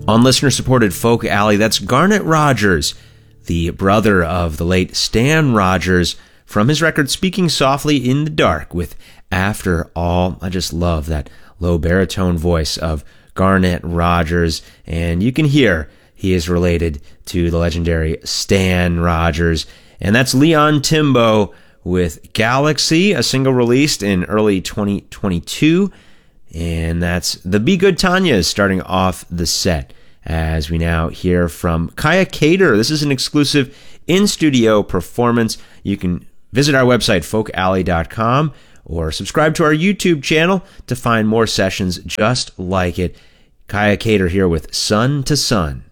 On listener-supported Folk Alley, that's Garnet Rogers, the brother of the late Stan Rogers, from his record Speaking Softly in the Dark with After All. I just love that low baritone voice of Garnet Rogers, and you can hear he is related to the legendary Stan Rogers. And that's Leon Timbo with Galaxy, a single released in early 2022. And that's the Be Good Tanyas starting off the set, as we now hear from Kaya Cater. This is an exclusive in-studio performance. You can visit our website, folkalley.com, or subscribe to our YouTube channel to find more sessions just like it. Kaya Cater here with Sun to Sun.